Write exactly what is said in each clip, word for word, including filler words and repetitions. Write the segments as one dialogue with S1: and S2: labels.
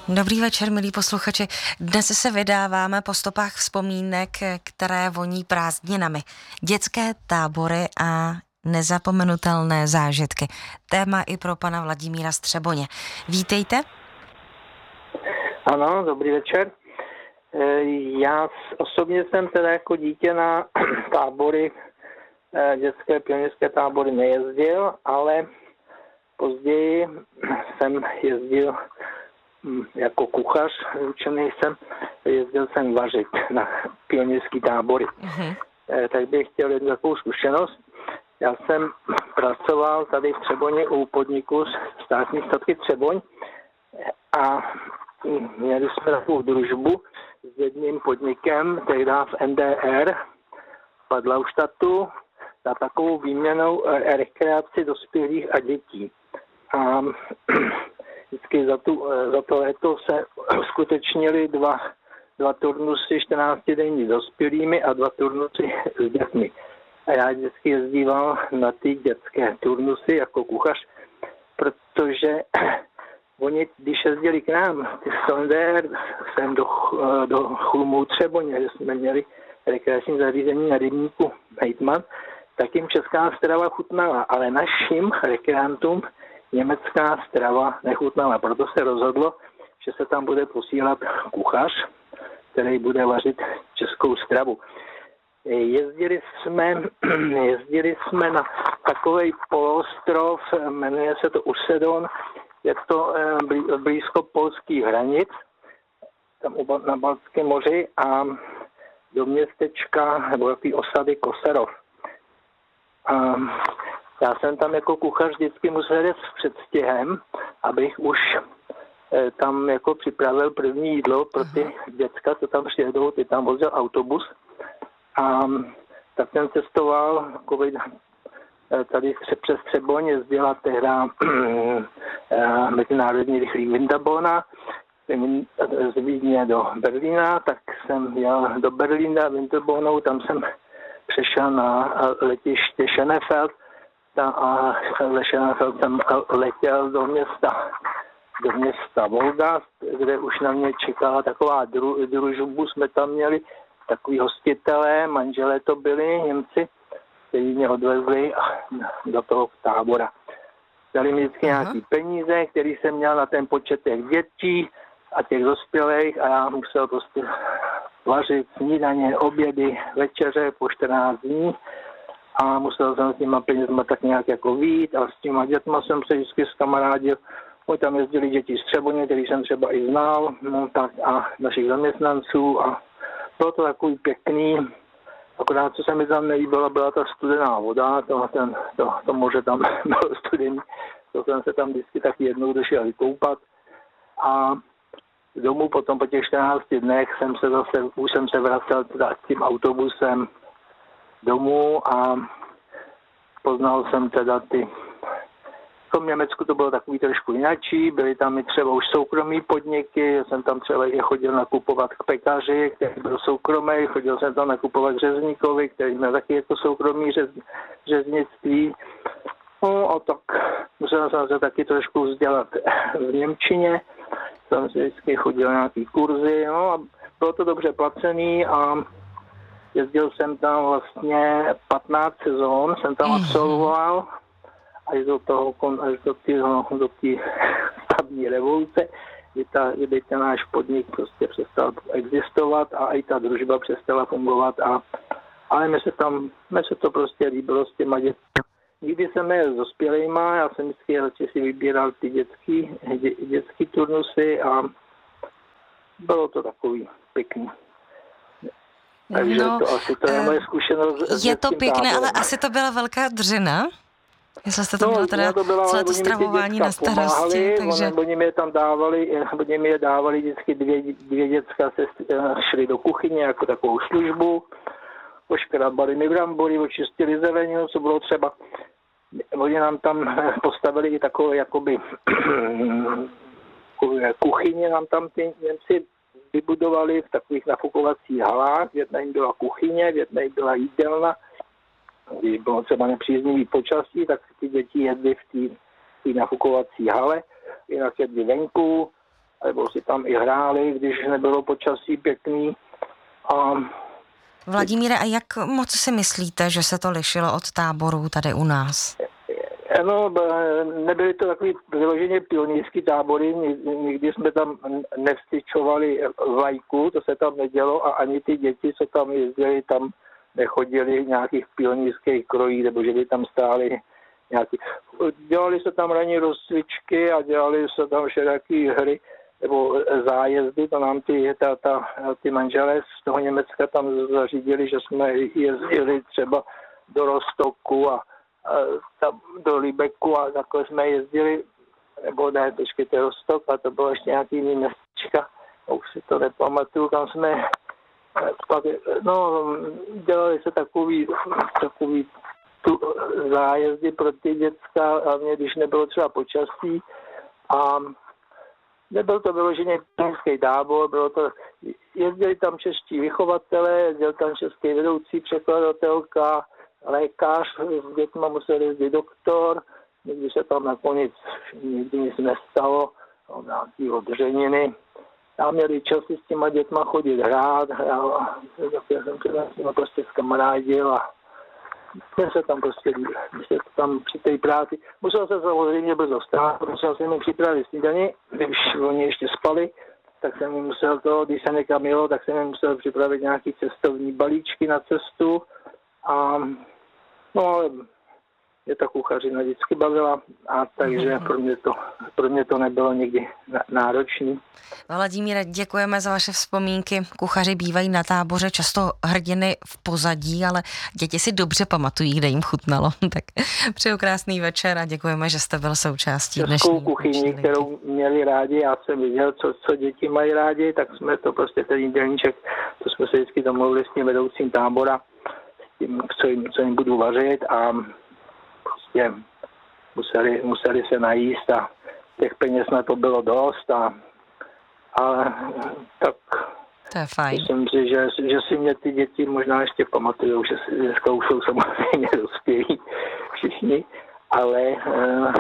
S1: Dobrý večer, milí posluchači. Dnes se vydáváme po stopách vzpomínek, které voní prázdninami. Dětské tábory a nezapomenutelné zážitky. Téma i pro pana Vladimíra Střeboně. Vítejte.
S2: Ano, dobrý večer. Já osobně jsem teda jako dítě na tábory, dětské pionýrské tábory nejezdil, ale později jsem jezdil jako kuchař, učený jsem, jezdil jsem vařit na pionýrský tábory. Uh-huh. Tak bych chtěl jednu takovou zkušenost. Já jsem pracoval tady v Třeboně u podniku státní statky Třeboň a měli jsme takovou družbu s jedním podnikem, tehdy v N D R, v Padlauštatu, na takovou výměnou rekreaci dospělých a dětí. A vždycky za, tu, za to léto se uskutečnili dva, dva turnusy čtrnáctidenní s dospělými a dva turnusy s dětmi. A já vždycky jezdíval na ty dětské turnusy jako kuchař, protože oni, když jezdili k nám, ty z N D R, sem do, do Chlumů Třeboně, že jsme měli rekreační zařízení na rybníku Hejtman, tak jim česká strava chutnala, ale našim rekreantům německá strava nechutnala. Proto se rozhodlo, že se tam bude posílat kuchař, který bude vařit českou stravu. Jezdili jsme, jezdili jsme na takový poloostrov, jmenuje se to Usedon, je to blízko polských hranic, tam na Baltském moři a do městečka nebo jaký osady Koserov. A já jsem tam jako kuchař vždycky musel jít s předstihem, abych už tam jako připravil první jídlo pro ty děcka, co tam přijedou, ty tam vozil autobus. A tak jsem cestoval tady přes Třeboň, jezdila tehda mezinárodní rychlík Windabona z Vídně do Berlína, tak jsem jel do Berlína Winterbonou, tam jsem přešel na letiště Schönefeld a ze Schönefeld jsem letěl do města, do města Wolgast, kde už na mě čekala taková dru, družbu, jsme tam měli takový hostitelé, manželé to byli, Němci, kteří mě odvezli do toho tábora. Dali mi vždycky nějaký peníze, který jsem měl na ten počet těch dětí a těch dospělých a já musel prostě vařit snídaně, obědy, večeře po čtrnáct dní a musel jsem s těma penězma tak nějak jako vyjít a s těma dětma jsem se vždycky zkamarádil. Oni tam jezdili děti z Třeboně, který jsem třeba i znal, no tak a našich zaměstnanců a bylo to takový pěkný, akorát co se mi tam nelíbilo, byla ta studená voda, to, ten, to, to moře tam bylo studený, to jsem se tam vždycky tak jednou došel vykoupat a domů potom po těch čtrnácti dnech jsem se zase, už jsem se vracel teda tím autobusem domů a poznal jsem teda ty, v tom Německu to bylo takový trošku jináčí, byly tam i třeba už soukromí podniky, já jsem tam třeba je chodil nakupovat k pekaři, který byl soukromý, chodil jsem tam nakupovat k řezníkovi, který měl taky jako soukromý řez, řeznictví. No a tak musel jsem se taky trošku vzdělat v němčině, jsem si vždycky chodil na nějaký kurzy, no a bylo to dobře placený a jezdil jsem tam vlastně patnáct sezón, jsem tam absolvoval až do toho, až do té do té stavní revoluce, kdy, ta, kdy ten náš podnik prostě přestal existovat a i ta družba přestala fungovat a ale mi se tam, mi se to prostě líbilo s těma dětmi. Nikdy jsem nejel s dospělejma, já jsem vždycky radši si vybíral ty dětský, dě, dětský turnusy a bylo to takový pěkný. Takže
S1: no,
S2: to asi to je moje zkušenost.
S1: Je to pěkné, táborem. Ale asi to byla velká dřina. Jestli jste to no, měl teda to byla, celé to stravování na starosti. Takže...
S2: Oni, oni mi je tam dávali, oni mi je dávali vždycky dvě, dvě děcka se šli do kuchyně jako takovou službu. Oškrabali mi brambory, očistili zeleninu, co bylo třeba. Oni nám tam postavili i takové jakoby kuchyně, nám tam ty Němci vybudovali v takových nafukovacích halách. V jedné byla kuchyně, v jedné byla jídelna. Když bylo třeba nepříznivý počasí, tak ty děti jedly v té nafukovací hale, jinak jedli venku. nebo si tam i hráli, když nebylo počasí pěkný. A
S1: Vladimíre, a jak moc si myslíte, že se to lišilo od táborů tady u nás?
S2: No, nebyly to takový vyloženě pionýrský tábory, nikdy jsme tam nevstyčovali vlajku, to se tam nedělo a ani ty děti, co tam jezdili, tam nechodili v nějakých pionýrských krojích, nebo že by tam stáli nějaký. Dělali se tam ranní rozcvičky a dělali se tam všelijaký hry nebo zájezdy, to nám ty, ta, ta, ty manželé z toho Německa tam zařídili, že jsme jezdili třeba do Rostoku a tam do Lübecku a takhle jsme jezdili, nebo ne, počkejte, Rostok, a to bylo ještě nějaký jiný městečka, už si to nepamatuju, kam jsme, pak, no, dělali se takový, takový tu zájezdy pro ty děcka, hlavně když nebylo třeba počasí a nebyl to vyloženě český tábor, bylo to, jezdili tam čeští vychovatelé, jezdil tam český vedoucí překladatelka, lékař, s dětma musel jezdit doktor, nikdy se tam nakonec nikdy nic nestalo, no, nějaký odřeniny. Já měli časy s těma dětma chodit hrát, já, já jsem se tam prostě zkamarádil a jsme se tam prostě, se tam při té práci, musel se samozřejmě brzo vstát, musel jsem jim připravit snídani, když oni ještě spali, tak jsem jim musel to, když se někam jelo, tak jsem jim musel připravit nějaký cestovní balíčky na cestu a no ale mě ta kuchařina vždycky bavila a takže pro mě to, pro mě to nebylo nikdy náročný.
S1: Vladimíre, děkujeme za vaše vzpomínky. Kuchaři bývají na táboře často hrdiny v pozadí, ale děti si dobře pamatují, kde jim chutnalo. Tak přeju krásný večer a děkujeme, že jste byl součástí dnešní
S2: Českou kuchyni, kterou měli rádi, já jsem viděl, co, co děti mají rádi, tak jsme to prostě ten jídelníček, to jsme se vždycky domluvili s tím vedoucím tábora, s tím, co jim, co jim budu vařit a prostě museli, museli se najíst a těch peněz na to bylo dost a, a tak
S1: to je fajn.
S2: Myslím si, že, že si mě ty děti možná ještě pamatujou, že si dneska už jsou samozřejmě dospělí všichni, ale uh,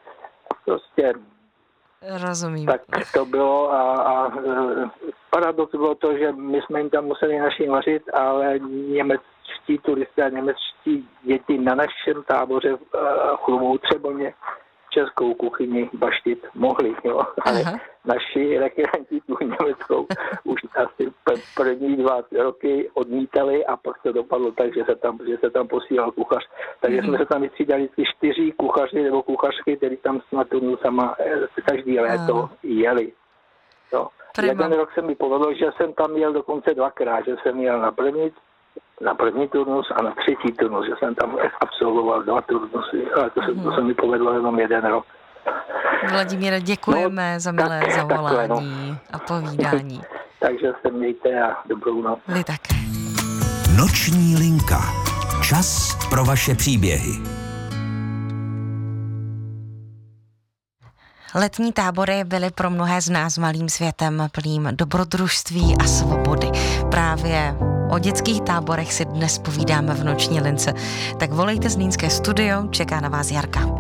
S2: prostě
S1: rozumím.
S2: Tak to bylo a, a paradox bylo to, že my jsme jim tam museli našim vařit, ale němečtí turisté a němečtí děti na našem táboře v Chlumou třeba mě českou kuchyni baštit mohli, jo. Ale aha. Naši rekreanti tu německou už asi první dva roky odmítali a pak to dopadlo tak, že se tam, že se tam posílal kuchař. Takže mm-hmm. jsme se tam vystřídali vždycky čtyři kuchaři nebo kuchařky, kteří tam s turnusama každý léto aha. jeli. Jo. Jeden rok se mi povedlo, že jsem tam jel dokonce dvakrát, že jsem jel na první na první turnus a na třetí turnus, že jsem tam absolvoval dva turnusy, ale to se, to se mi povedlo jenom jeden rok.
S1: Vladimíre, děkujeme no, za milé tak, zavolání takhle, no. a povídání.
S2: Takže se mějte a dobrou noc.
S1: Vy také.
S3: Noční linka. Čas pro vaše příběhy.
S1: Letní tábory byly pro mnohé z nás malým světem plným dobrodružství a svobody. Právě o dětských táborech si dnes povídáme v Noční lince. Tak volejte Zlínské studio, čeká na vás Jarka.